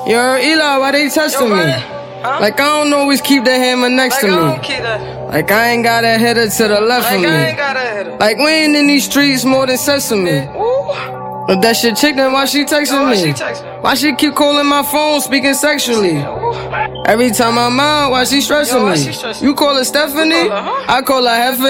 Yo, Eli, why they testing me? Huh? Like, I don't always keep the hammer next to me. Like, I ain't got a header to the left of me. Like, we ain't in these streets more than sesame. But that shit chick, then why she texting me? Why she keep calling my phone, speaking sexually? Every time I'm out, why she stressing me? You call her Stephanie? I call her Heffa.